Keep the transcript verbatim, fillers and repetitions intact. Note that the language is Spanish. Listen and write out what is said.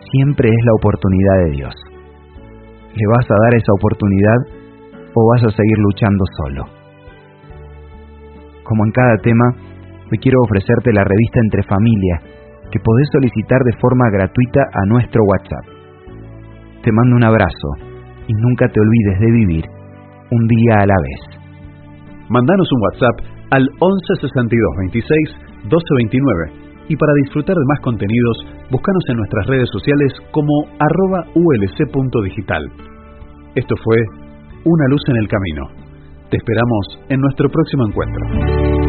siempre es la oportunidad de Dios. ¿Le vas a dar esa oportunidad o vas a seguir luchando solo? Como en cada tema, hoy quiero ofrecerte la revista Entre Familia, que podés solicitar de forma gratuita a nuestro WhatsApp. Te mando un abrazo y nunca te olvides de vivir un día a la vez. Mandanos un WhatsApp al once sesenta y dos veintiséis doce veintinueve y para disfrutar de más contenidos, búscanos en nuestras redes sociales como arroba ulc.digital. Esto fue Una luz en el camino. Te esperamos en nuestro próximo encuentro.